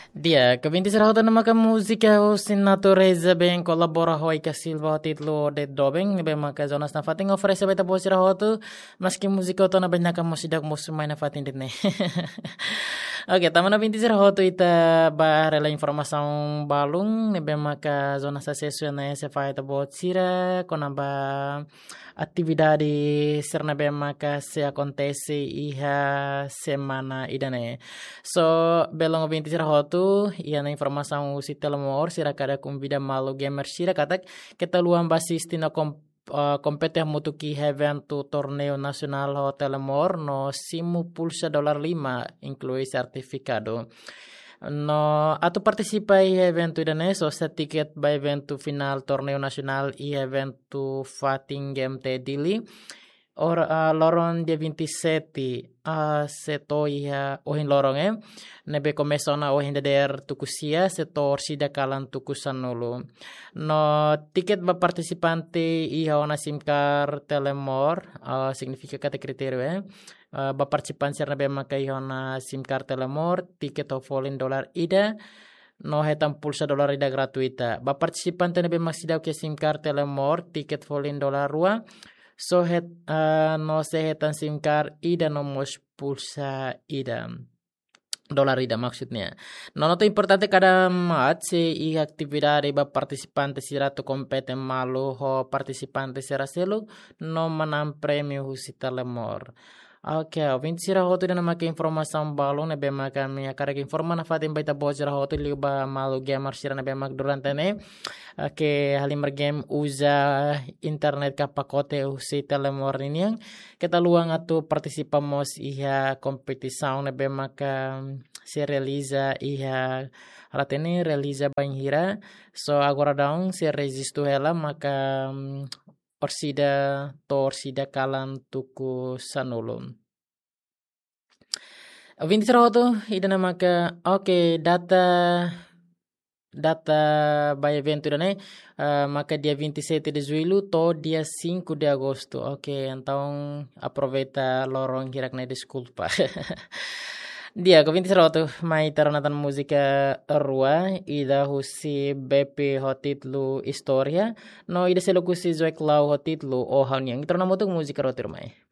Dia, que sarahota nama ka música o sin natureza bem colabora hoi ka silva o título de dobeng bem maka zonas na fating oferece beta bo sirahoto mas que música to na bem na ka musidak musumai na fating dit ne. Oke, taman na 20 sirahoto ita ba rela informação balung ne bem maka zonas sa session na se faita bo sira konamba atividade serna bem maka se acontece iha semana idane. So, belong 20 sirahoto, ia na informação si telemor, sira kada convida malo gamer sira katak, kita luang basis tina competir mutu ki evento torneo nacional ho telemor no simu pulsa $5 inclui certificado. No, atu participa i evento idane so sa ticket ba evento final torneo nacional i evento fating game te dili. Lorong dia 27 seto iha ohin lorong nebe komesona ohin der tukusia seto orsida kalan tukusan nulu no tiket ba participante iha ona simkar telemor significa kata kriteria ba participansi nebe maka iha ona simkar telemor tiket of $4 ida no hetam pulsa $1 ida gratuita ba participante nebe maksida ke simkar telemor tiket $4 rua so no se hetan simkar ida nomos pulsa ida dolar ida maksudnya. No noto importante kada mat se i actividade ba participante sirato compete malu ho participante seraselo no manam prêmio husi telemor. Oke, vinte sirahoto dana make informação balon ne bema kami akarek informa na fatin baita bo sirahoto liba malu gamer sirana bema durante ne que halimer game usa internet ka pacote usi telemor ini kita luang atu participamos iha competição ne bema ka se realiza iha ratene realiza banhira so agora daun se resisto ela maka Orsida kalan tuku sanulum. 20 sirahoto ida nama ka data by evento dane maka dia 27 de julho to dia 5 de agosto. Então aproveita lorong hirak na desculpa. Dia ke 20 sirahoto mai taranatan musika rua ida husi BP hotitlu historia no ida selokusi zoek lau hotitlu o hanyang ito na mo musika rotir mai.